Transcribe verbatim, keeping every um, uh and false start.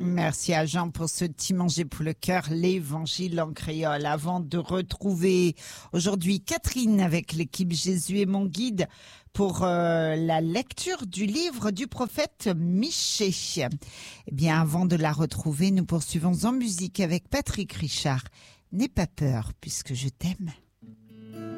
Merci à Jean pour ce petit manger pour le cœur, l'évangile en créole. Avant de retrouver aujourd'hui Catherine avec l'équipe Jésus est mon guide pour euh, la lecture du livre du prophète Michée. Eh bien, avant de la retrouver, nous poursuivons en musique avec Patrick Richard. N'aie pas peur puisque je t'aime.